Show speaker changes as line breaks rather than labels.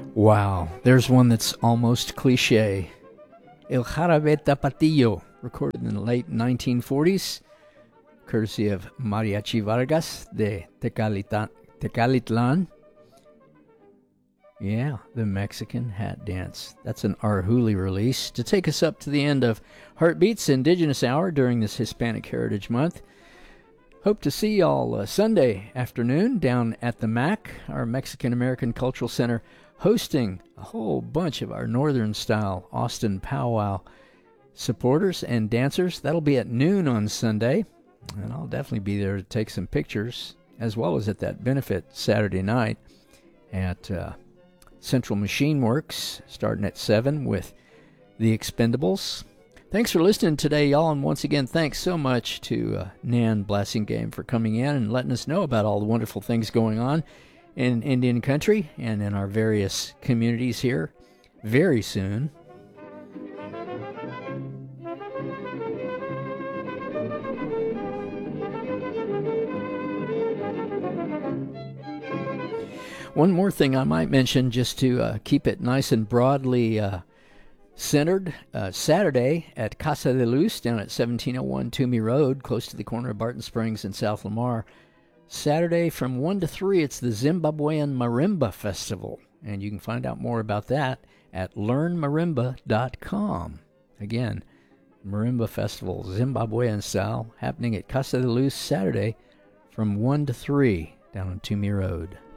Wow, there's one that's almost cliche. El Jarabe Tapatillo, recorded in the late 1940s, courtesy of Mariachi Vargas de Tecalitlan. Yeah, the Mexican Hat Dance. That's an Arhuli release to take us up to the end of Heartbeats Indigenous Hour during this Hispanic Heritage Month. Hope to see y'all Sunday afternoon down at the MAC, our Mexican American Cultural Center, hosting a whole bunch of our Northern-style Austin powwow supporters and dancers. That'll be at noon on Sunday, and I'll definitely be there to take some pictures, as well as at that benefit Saturday night at Central Machine Works, starting at 7 with The Expendables. Thanks for listening today, y'all, and once again, thanks so much to Nan Blassingame for coming in and letting us know about all the wonderful things going on in Indian country and in our various communities here very soon. One more thing I might mention, just to keep it nice and broadly centered, Saturday at Casa de Luz down at 1701 Toomey Road, close to the corner of Barton Springs and South Lamar. Saturday from 1 to 3, it's the Zimbabwean Marimba Festival, and you can find out more about that at learnmarimba.com. Again, Marimba Festival, Zimbabwean style, happening at Casa de Luz Saturday from 1 to 3 down on Toomey Road.